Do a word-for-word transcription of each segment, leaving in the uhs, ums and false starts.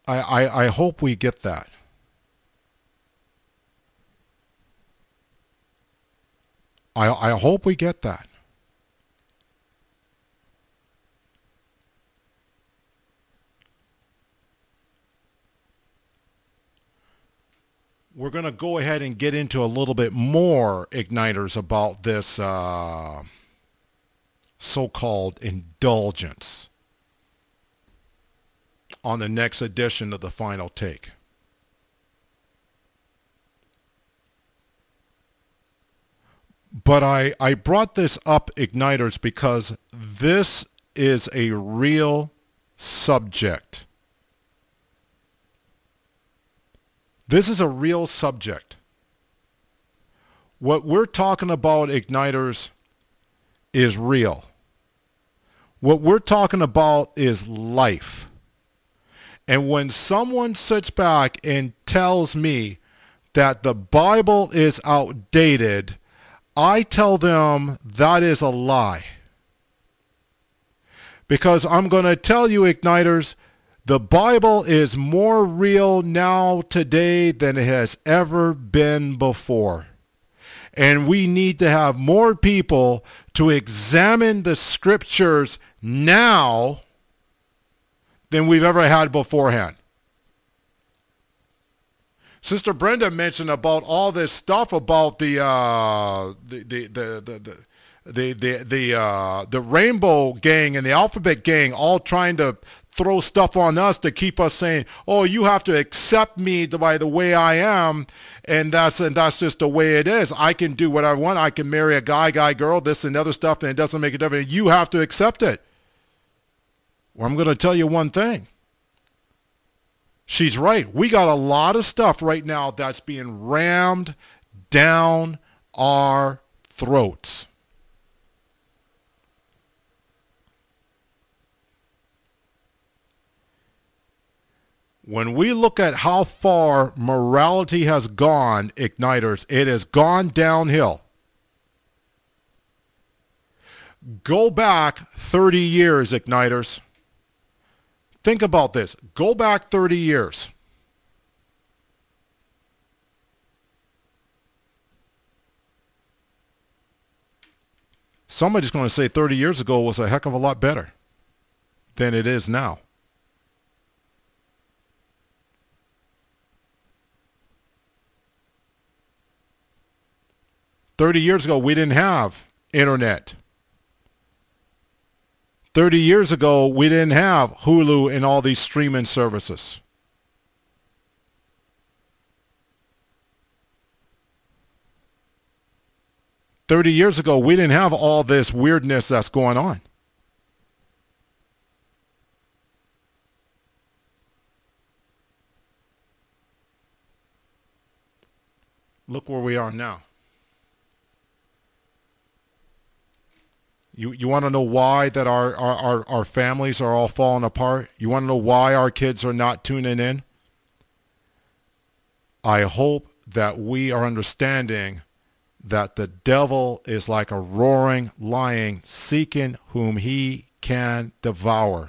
I, I, I hope we get that. I, I hope we get that. We're going to go ahead and get into a little bit more, Igniters, about this uh, so-called indulgence on the next edition of The Final Take. But I, I brought this up, Igniters, because this is a real subject. This is a real subject. What we're talking about, Igniters, is real. What we're talking about is life. And when someone sits back and tells me that the Bible is outdated, I tell them that is a lie. Because I'm going to tell you, Igniters, the Bible is more real now today than it has ever been before. And we need to have more people to examine the scriptures now than we've ever had beforehand. Sister Brenda mentioned about all this stuff about the uh, the the the the the the, the, uh, the Rainbow Gang and the Alphabet Gang all trying to throw stuff on us to keep us saying, "Oh, you have to accept me by the way I am," and that's and that's just the way it is. I can do what I want. I can marry a guy, guy, girl, this and other stuff, and it doesn't make a difference. You have to accept it. Well, I'm going to tell you one thing. She's right. We got a lot of stuff right now that's being rammed down our throats. When we look at how far morality has gone, Igniters, it has gone downhill. Go back thirty years, Igniters. Think about this. Go back thirty years. Somebody's going to say thirty years ago was a heck of a lot better than it is now. thirty years ago, we didn't have internet. thirty years ago, we didn't have Hulu and all these streaming services. thirty years ago, we didn't have all this weirdness that's going on. Look where we are now. You you want to know why that our, our, our, our families are all falling apart? You want to know why our kids are not tuning in? I hope that we are understanding that the devil is like a roaring lion seeking whom he can devour.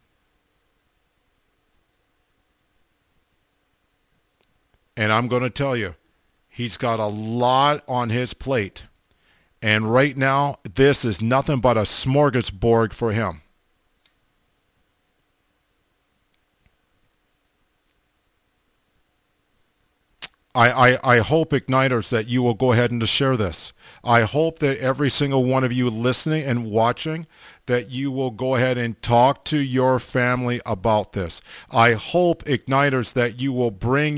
And I'm going to tell you, he's got a lot on his plate. And right now, this is nothing but a smorgasbord for him. I, I, I hope, Igniters, that you will go ahead and share this. I hope that every single one of you listening and watching, that you will go ahead and talk to your family about this. I hope, Igniters, that you will bring